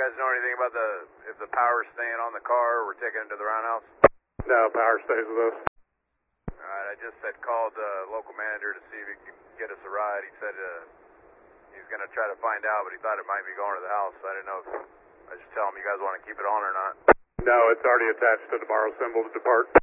guys know anything about if the power's staying on the car or we're taking it to the roundhouse? No, power stays with us. Alright, I just had called the local manager to see if he could get us a ride. He said he's going to try to find out, but he thought it might be going to the house. So I didn't know if I should tell him you guys want to keep it on or not. No, it's already attached to tomorrow's symbol to depart.